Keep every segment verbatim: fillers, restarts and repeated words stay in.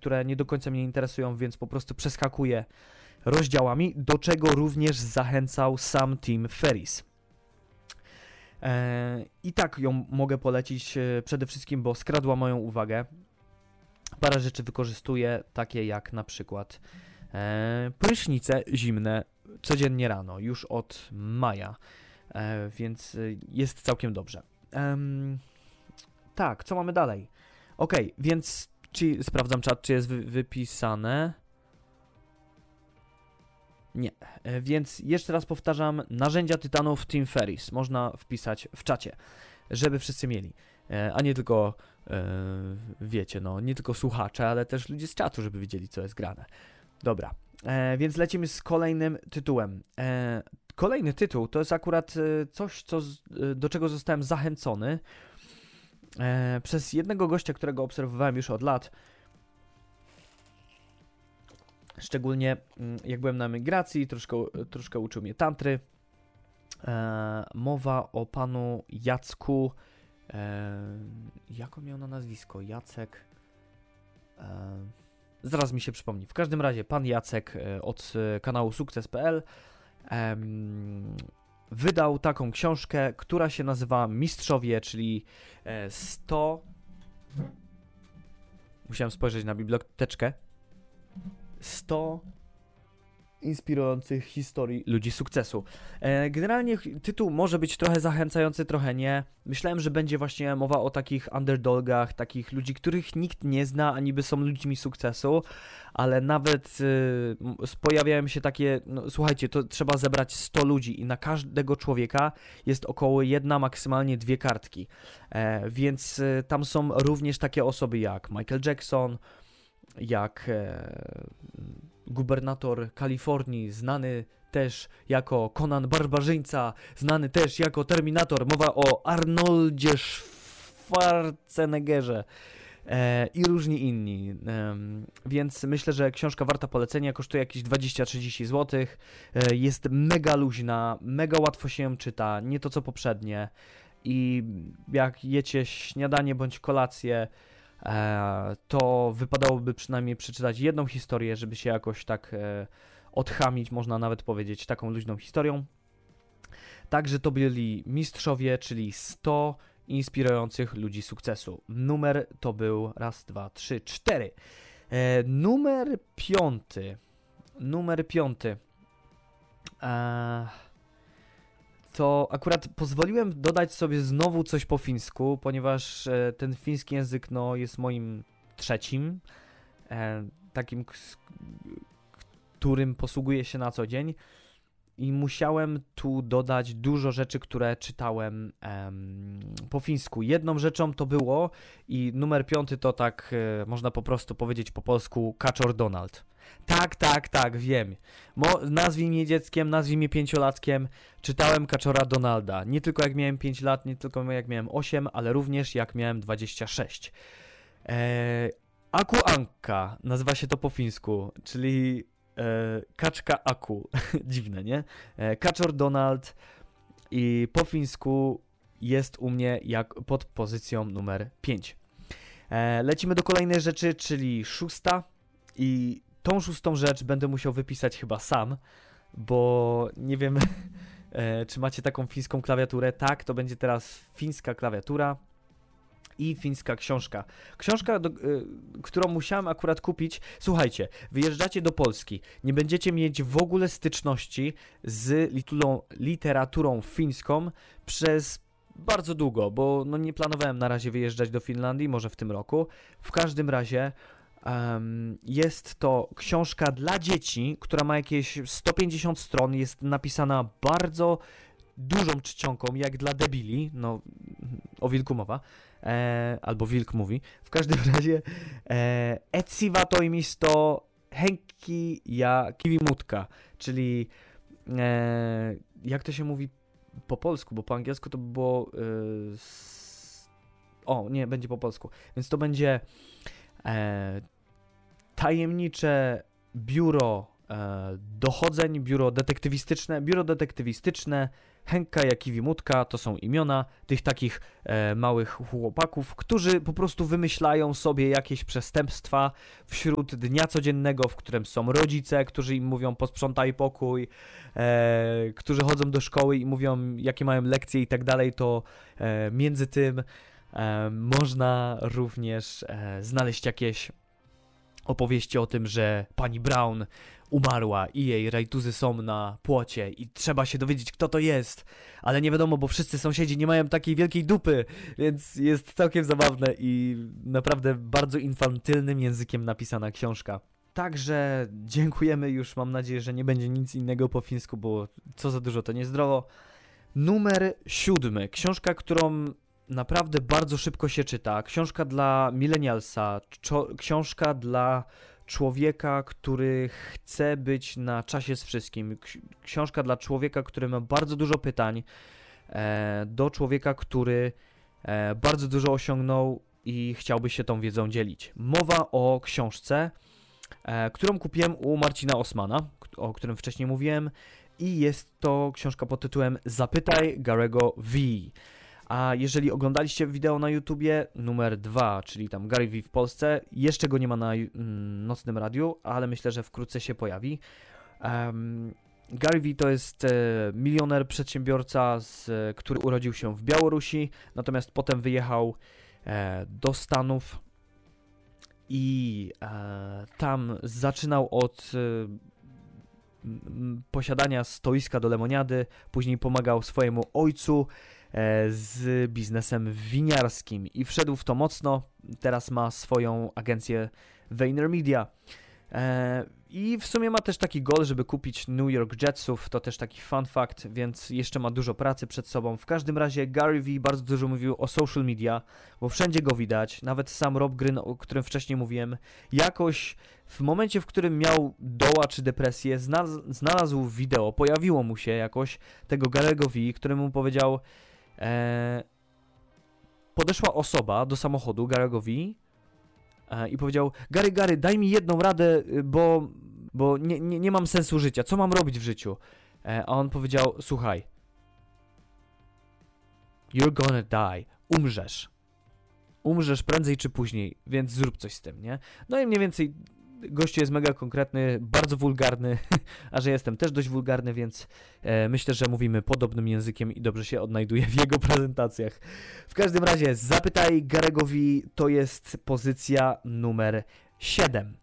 które nie do końca mnie interesują, więc po prostu przeskakuję rozdziałami, do czego również zachęcał sam Tim Ferriss. E, I tak ją mogę polecić e, przede wszystkim, bo skradła moją uwagę. Parę rzeczy wykorzystuję, takie jak na przykład e, prysznice zimne codziennie rano, już od maja, e, więc jest całkiem dobrze. E, tak, co mamy dalej? Ok, więc czy, sprawdzam czat, czy jest wy, wypisane. Nie, e, więc jeszcze raz powtarzam, narzędzia tytanów Tim Ferriss można wpisać w czacie, żeby wszyscy mieli, e, a nie tylko, e, wiecie, no, nie tylko słuchacze, ale też ludzie z czatu, żeby wiedzieli, co jest grane. Dobra, e, więc lecimy z kolejnym tytułem. E, kolejny tytuł to jest akurat e, coś, co, z, e, do czego zostałem zachęcony e, przez jednego gościa, którego obserwowałem już od lat. Szczególnie jak byłem na emigracji, troszkę, troszkę uczył mnie tantry. E, mowa o panu Jacku. E, jak on miał na nazwisko? Jacek. E, zaraz mi się przypomni. W każdym razie pan Jacek e, od kanału sukces kropka p l e, wydał taką książkę, która się nazywa Mistrzowie, czyli e, sto... Musiałem spojrzeć na biblioteczkę. sto inspirujących historii ludzi sukcesu. E, generalnie tytuł może być trochę zachęcający, trochę nie. Myślałem, że będzie właśnie mowa o takich underdogach, takich ludzi, których nikt nie zna, a niby są ludźmi sukcesu, ale nawet y, pojawiają się takie, no, słuchajcie, to trzeba zebrać sto ludzi i na każdego człowieka jest około jedna, maksymalnie dwie kartki. E, więc y, tam są również takie osoby jak Michael Jackson, jak e, gubernator Kalifornii, znany też jako Conan Barbarzyńca, znany też jako Terminator, mowa o Arnoldzie Schwarzeneggerze e, i różni inni. E, więc myślę, że książka warta polecenia, kosztuje jakieś dwadzieścia trzydzieści złotych, e, jest mega luźna, mega łatwo się ją czyta, nie to co poprzednie i jak jecie śniadanie bądź kolację, E, to wypadałoby przynajmniej przeczytać jedną historię, żeby się jakoś tak e, odchamić, można nawet powiedzieć, taką luźną historią. Także to byli mistrzowie, czyli sto inspirujących ludzi sukcesu. Numer to był raz, dwa, trzy, cztery. E, numer piąty. Numer piąty. E, to akurat pozwoliłem dodać sobie znowu coś po fińsku, ponieważ e, ten fiński język no, jest moim trzecim, e, takim, k- którym posługuję się na co dzień i musiałem tu dodać dużo rzeczy, które czytałem em, po fińsku. Jedną rzeczą to było i numer piąty to tak e, można po prostu powiedzieć po polsku Kaczor Donald. Tak, tak, tak, wiem. Mo, nazwij mnie dzieckiem, nazwij mnie pięciolatkiem. Czytałem Kaczora Donalda. Nie tylko jak miałem pięć lat, nie tylko jak miałem osiem, ale również jak miałem dwadzieścia sześć. Eee, Aku Anka nazywa się to po fińsku, czyli e, kaczka Aku. Dziwne, nie? E, Kaczor Donald i po fińsku jest u mnie jak pod pozycją numer pięć. E, lecimy do kolejnej rzeczy, czyli szósta i tą szóstą rzecz będę musiał wypisać chyba sam, bo nie wiem, e, czy macie taką fińską klawiaturę. Tak, to będzie teraz fińska klawiatura i fińska książka. Książka, do, e, którą musiałem akurat kupić. Słuchajcie, wyjeżdżacie do Polski, nie będziecie mieć w ogóle styczności z litulą, literaturą fińską przez bardzo długo, bo no nie planowałem na razie wyjeżdżać do Finlandii, może w tym roku. W każdym razie Um, jest to książka dla dzieci, która ma jakieś sto pięćdziesiąt stron, jest napisana bardzo dużą czcionką, jak dla debili, no o wilku mowa, e, albo wilk mówi. W każdym razie e, Etsiva toimisto Henkki ja Kivimutka, czyli e, jak to się mówi po polsku, bo po angielsku to by było e, s... o, nie, będzie po polsku, więc to będzie E, tajemnicze biuro e, dochodzeń, biuro detektywistyczne, biuro detektywistyczne, Henka Jakiwi-Mutka, to są imiona tych takich e, małych chłopaków, którzy po prostu wymyślają sobie jakieś przestępstwa wśród dnia codziennego, w którym są rodzice, którzy im mówią posprzątaj pokój, e, którzy chodzą do szkoły i mówią jakie mają lekcje i tak dalej, to e, między tym e, można również e, znaleźć jakieś opowieści o tym, że pani Brown umarła i jej rajtuzy są na płocie i trzeba się dowiedzieć, kto to jest, ale nie wiadomo, bo wszyscy sąsiedzi nie mają takiej wielkiej dupy, więc jest całkiem zabawne i naprawdę bardzo infantylnym językiem napisana książka. Także dziękujemy, już mam nadzieję, że nie będzie nic innego po fińsku, bo co za dużo to niezdrowo. Numer siódmy, książka, którą naprawdę bardzo szybko się czyta, książka dla millennialsa, książka dla człowieka, który chce być na czasie z wszystkim. Książka dla człowieka, który ma bardzo dużo pytań, e, do człowieka, który e, bardzo dużo osiągnął i chciałby się tą wiedzą dzielić. Mowa o książce, e, którą kupiłem u Marcina Osmana, o którym wcześniej mówiłem, i jest to książka pod tytułem Zapytaj Gary'ego V. A jeżeli oglądaliście wideo na YouTubie, numer dwa, czyli tam Gary V w Polsce, jeszcze go nie ma na mm, nocnym radiu, ale myślę, że wkrótce się pojawi. Um, Gary V to jest e, milioner, przedsiębiorca, z, który urodził się w Białorusi, natomiast potem wyjechał e, do Stanów i e, tam zaczynał od e, posiadania stoiska do lemoniady, później pomagał swojemu ojcu z biznesem winiarskim i wszedł w to mocno. Teraz ma swoją agencję VaynerMedia. E, I w sumie ma też taki goal, żeby kupić New York Jetsów, to też taki fun fact, więc jeszcze ma dużo pracy przed sobą. W każdym razie Gary V bardzo dużo mówił o social media, bo wszędzie go widać, nawet sam Rob Gryn, o którym wcześniej mówiłem, jakoś w momencie, w którym miał doła czy depresję, znalazł, znalazł wideo, pojawiło mu się jakoś tego Gary'ego V, który mu powiedział, e, podeszła osoba do samochodu Gary'ego V, i powiedział, Gary, Gary, daj mi jedną radę, bo, bo nie, nie, nie mam sensu życia, co mam robić w życiu? A on powiedział, słuchaj, you're gonna die, umrzesz. Umrzesz prędzej czy później, więc zrób coś z tym, nie? No i mniej więcej gościu jest mega konkretny, bardzo wulgarny, a że jestem też dość wulgarny, więc e, myślę, że mówimy podobnym językiem i dobrze się odnajduję w jego prezentacjach. W każdym razie, Zapytaj Gary'ego V to jest pozycja numer siedem.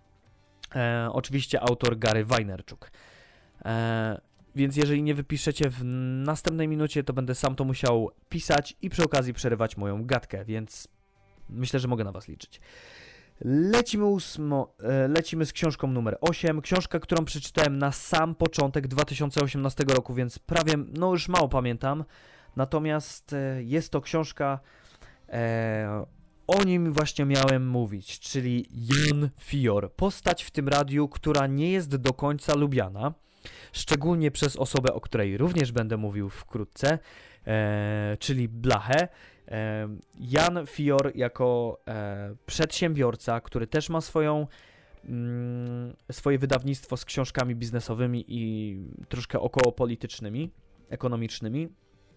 E, oczywiście autor Gary Vaynerchuk. E, więc jeżeli nie wypiszecie w następnej minucie, to będę sam to musiał pisać i przy okazji przerywać moją gadkę, więc myślę, że mogę na was liczyć. Lecimy, ósmo, lecimy z książką numer osiem, książka, którą przeczytałem na sam początek dwa tysiące osiemnastego roku, więc prawie, no już mało pamiętam, natomiast jest to książka, e, o nim właśnie miałem mówić, czyli Jan Fior, postać w tym radiu, która nie jest do końca lubiana, szczególnie przez osobę, o której również będę mówił wkrótce, e, czyli Blachę. Jan Fior jako e, przedsiębiorca, który też ma swoją, mm, swoje wydawnictwo z książkami biznesowymi i troszkę około politycznymi, ekonomicznymi.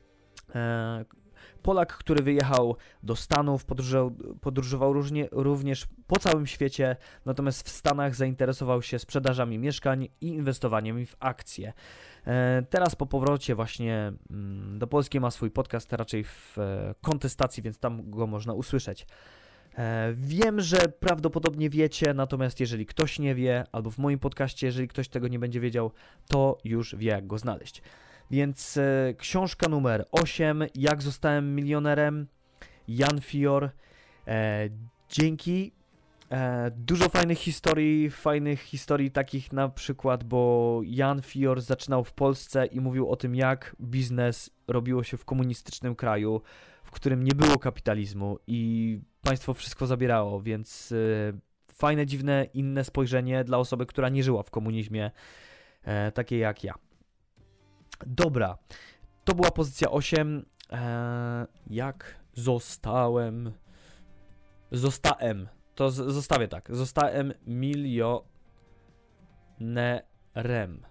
E, Polak, który wyjechał do Stanów, podróżował, podróżował różnie, również po całym świecie, natomiast w Stanach zainteresował się sprzedażami mieszkań i inwestowaniem w akcje. E, teraz po powrocie właśnie mm, do Polski ma swój podcast, raczej w e, kontestacji, więc tam go można usłyszeć. E, wiem, że prawdopodobnie wiecie, natomiast jeżeli ktoś nie wie, albo w moim podcaście, jeżeli ktoś tego nie będzie wiedział, to już wie, jak go znaleźć. Więc e, książka numer osiem, Jak zostałem milionerem, Jan Fior. E, dzięki. E, dużo fajnych historii, fajnych historii takich na przykład, bo Jan Fior zaczynał w Polsce i mówił o tym, jak biznes robiło się w komunistycznym kraju, w którym nie było kapitalizmu i państwo wszystko zabierało, więc e, fajne, dziwne, inne spojrzenie dla osoby, która nie żyła w komunizmie, e, takiej jak ja. Dobra, to była pozycja osiem. Eee, jak zostałem... Zostałem. To z- zostawię tak. Zostałem milionerem. partnerem.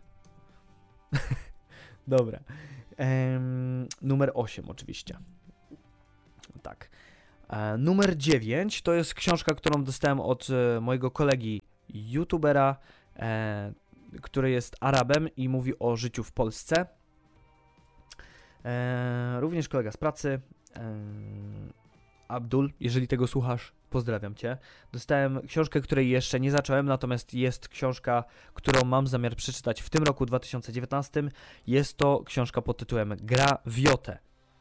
Dobra. Ehm, numer osiem oczywiście. Tak. E, numer dziewięć to jest książka, którą dostałem od e, mojego kolegi youtubera, e, który jest Arabem i mówi o życiu w Polsce. E, również kolega z pracy, e, Abdul, jeżeli tego słuchasz, pozdrawiam Cię. Dostałem książkę, której jeszcze nie zacząłem, natomiast jest książka, którą mam zamiar przeczytać w tym roku dwa tysiące dziewiętnastym. Jest to książka pod tytułem Gra w Jotę.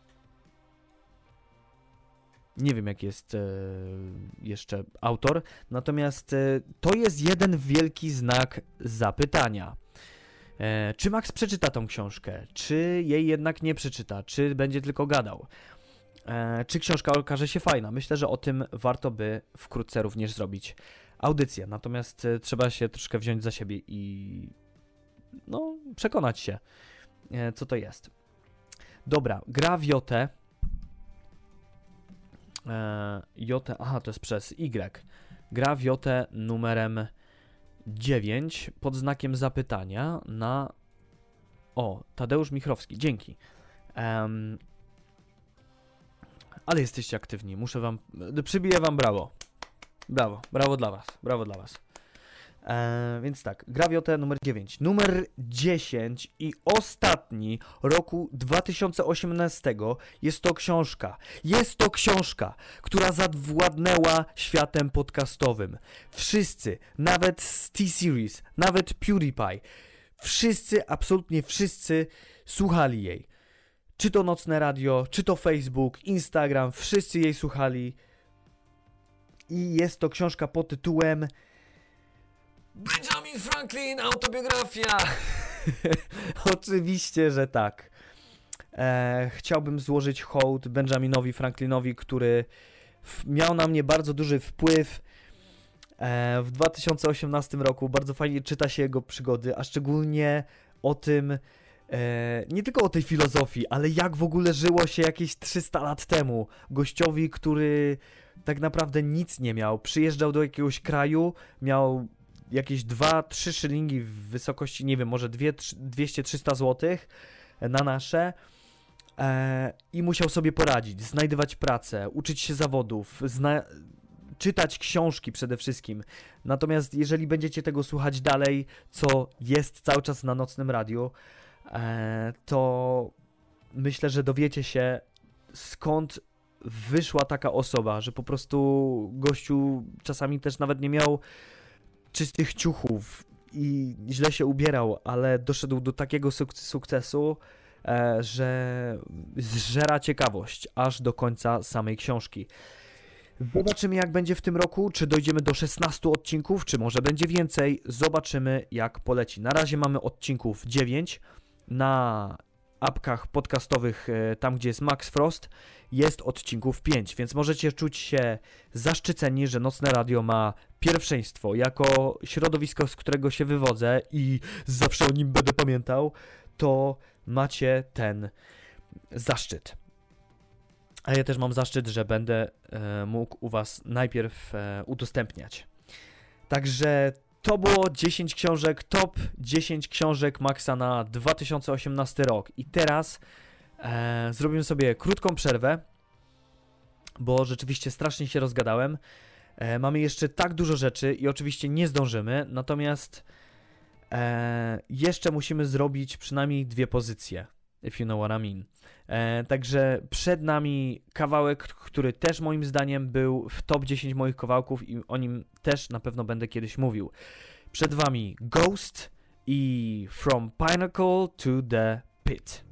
Nie wiem, jaki jest e, jeszcze autor, natomiast e, to jest jeden wielki znak zapytania. E, czy Max przeczyta tą książkę? Czy jej jednak nie przeczyta? Czy będzie tylko gadał? E, czy książka okaże się fajna? Myślę, że o tym warto by wkrótce również zrobić audycję. Natomiast e, trzeba się troszkę wziąć za siebie i no, przekonać się, e, co to jest. Dobra, Gra w Jotę. E, Jotę, aha, to jest przez Y. Gra w Jotę numerem dziewięć pod znakiem zapytania na... O, Tadeusz Michrowski, dzięki. Um, ale jesteście aktywni, muszę wam... Przybiję wam brawo. Brawo, brawo dla was, brawo dla was. E, więc tak, Gra w Jotę numer dziewięć. Numer dziesięć i ostatni roku dwa tysiące osiemnastego jest to książka. Jest to książka, która zawładnęła światem podcastowym. Wszyscy, nawet z T-Series, nawet PewDiePie, wszyscy, absolutnie wszyscy słuchali jej. Czy to Nocne Radio, czy to Facebook, Instagram, wszyscy jej słuchali. I jest to książka pod tytułem Benjamin Franklin, autobiografia. Oczywiście, że tak. E, chciałbym złożyć hołd Benjaminowi Franklinowi, który w, miał na mnie bardzo duży wpływ e, w dwa tysiące osiemnastym roku. Bardzo fajnie czyta się jego przygody, a szczególnie o tym, e, nie tylko o tej filozofii, ale jak w ogóle żyło się jakieś trzysta lat temu. Gościowi, który tak naprawdę nic nie miał. Przyjeżdżał do jakiegoś kraju, miał jakieś dwa trzy szylingi w wysokości, nie wiem, może dwieście trzysta złotych na nasze e, i musiał sobie poradzić, znajdywać pracę, uczyć się zawodów, zna- czytać książki przede wszystkim. Natomiast jeżeli będziecie tego słuchać dalej, co jest cały czas na Nocnym Radiu, e, to myślę, że dowiecie się, skąd wyszła taka osoba, że po prostu gościu czasami też nawet nie miał czystych ciuchów i źle się ubierał, ale doszedł do takiego suk- sukcesu, e, że zżera ciekawość aż do końca samej książki. Zobaczymy, jak będzie w tym roku, czy dojdziemy do szesnastu odcinków, czy może będzie więcej. Zobaczymy, jak poleci. Na razie mamy odcinków dziewięć na apkach podcastowych, tam gdzie jest Max Frost, jest odcinków pięć, więc możecie czuć się zaszczyceni, że Nocne Radio ma pierwszeństwo. Jako środowisko, z którego się wywodzę i zawsze o nim będę pamiętał, to macie ten zaszczyt. A ja też mam zaszczyt, że będę e, mógł u was najpierw e, udostępniać. Także to było dziesięć książek, top dziesięć książek Maxa na dwa tysiące osiemnasty rok. I teraz e, zrobimy sobie krótką przerwę, bo rzeczywiście strasznie się rozgadałem. E, mamy jeszcze tak dużo rzeczy i oczywiście nie zdążymy, natomiast e, jeszcze musimy zrobić przynajmniej dwie pozycje, if you know what I mean. E, także przed nami kawałek, który też moim zdaniem był w top dziesięć moich kawałków i o nim też na pewno będę kiedyś mówił. Przed wami Ghost i From Pinnacle to the Pit.